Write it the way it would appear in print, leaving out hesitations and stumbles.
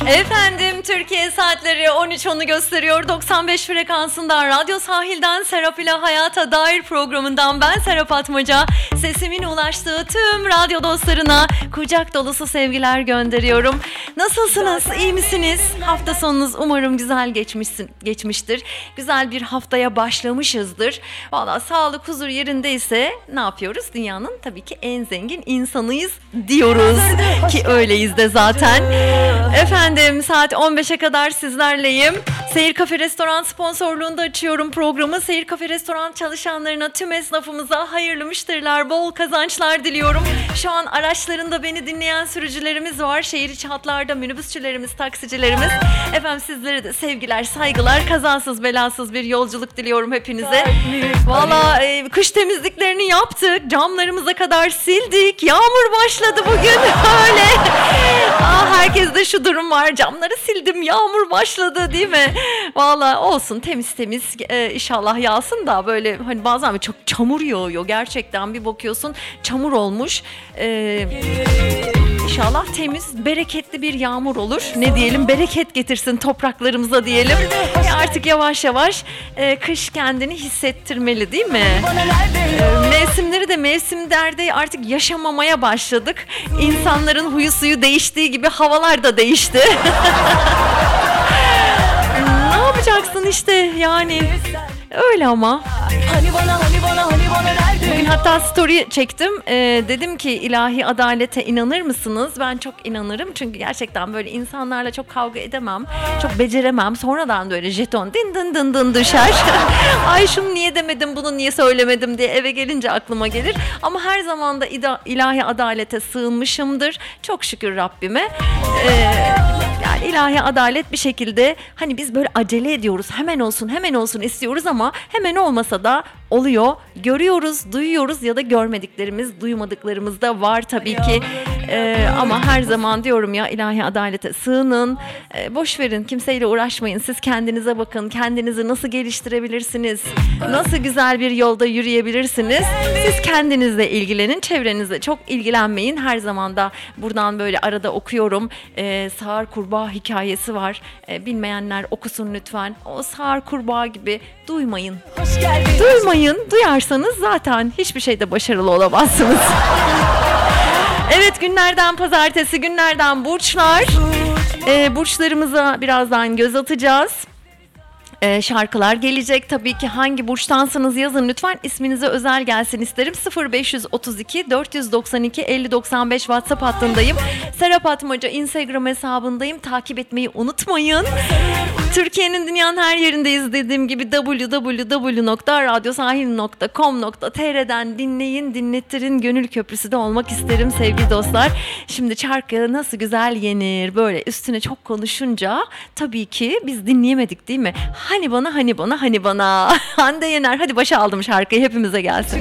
Efendim, Türkiye saatleri 13.10'u gösteriyor. 95 frekansından Radyo Sahil'den Serap ile Hayata Dair programından ben Serap Atmaca. Sesimin ulaştığı tüm radyo dostlarına kucak dolusu sevgiler gönderiyorum. Nasılsınız? İyi misiniz? Hafta sonunuz umarım güzel geçmiştir. Güzel bir haftaya başlamışızdır. Valla sağlık, huzur yerindeyse ne yapıyoruz? Dünyanın tabii ki en zengin insanıyız diyoruz. Ki öyleyiz de zaten. Efendim, saat 15'e kadar sizlerleyim. Seyir Kafe Restoran sponsorluğunda açıyorum programı. Seyir Kafe Restoran çalışanlarına, tüm esnafımıza hayırlı müşteriler, bol kazançlar diliyorum. Şu an araçlarında beni dinleyen sürücülerimiz var. Şehir içi hatlarda minibüsçülerimiz, taksicilerimiz. Efendim, sizlere de sevgiler, saygılar, kazasız belasız bir yolculuk diliyorum hepinize. Valla kış temizliklerini yaptık. Camlarımıza kadar sildik. Yağmur başladı bugün. Öyle. Herkes de şu durum var. Camları sildim, yağmur başladı değil mi? Valla olsun, temiz inşallah yağsın da böyle hani bazen çok çamur yağıyor. Gerçekten bir bakıyorsun çamur olmuş. İnşallah temiz, bereketli bir yağmur olur. Ne diyelim, bereket getirsin topraklarımıza diyelim. Artık yavaş yavaş kış kendini hissettirmeli değil mi? Mevsimleri de mevsimlerde artık yaşamamaya başladık. İnsanların huyu suyu değiştiği gibi havalar da değişti. Ne yapacaksın işte yani? Öyle ama. Bugün hatta story çektim. Dedim ki ilahi adalete inanır mısınız? Ben çok inanırım. Çünkü gerçekten böyle insanlarla çok kavga edemem. Çok beceremem. Sonradan böyle jeton din din din din düşer. Ay şunu niye demedim, bunu niye söylemedim diye eve gelince aklıma gelir. Ama her zaman da ilahi adalete sığınmışımdır. Çok şükür Rabbime. Yani ilahi adalet bir şekilde, hani biz böyle acele ediyoruz. Hemen olsun istiyoruz ama hemen olmasa da oluyor. Görüyoruz, duyuyoruz ya da görmediklerimiz, duymadıklarımız da var tabii ki. Ama her zaman diyorum ya, ilahi adalete sığının. Boş verin, kimseyle uğraşmayın. Siz kendinize bakın. Kendinizi nasıl geliştirebilirsiniz? Nasıl güzel bir yolda yürüyebilirsiniz? Siz kendinizle ilgilenin. Çevrenizle çok ilgilenmeyin. Her zaman da buradan böyle arada okuyorum. Sağır kurbağa hikayesi var. Bilmeyenler okusun lütfen. O sağır kurbağa gibi duymayın. Duymayın. Duyarsanız zaten hiçbir şeyde başarılı olamazsınız. Evet, günlerden pazartesi, günlerden burçlar. Burçlarımıza birazdan göz atacağız. Şarkılar gelecek. Tabii ki hangi burçtansınız yazın lütfen. İsminize özel gelsin isterim. 0532 492 5095 WhatsApp hattındayım. Serap Atmaca Instagram hesabındayım. Takip etmeyi unutmayın. Türkiye'nin, dünyanın her yerindeyiz dediğim gibi. www.radyosahil.com.tr'den dinleyin, dinlettirin. Gönül köprüsü de olmak isterim sevgili dostlar. Şimdi şarkı nasıl güzel yenir, böyle üstüne çok konuşunca tabii ki biz dinleyemedik değil mi? Hani bana Hande Yener. Hadi başa aldım şarkıyı, hepimize gelsin.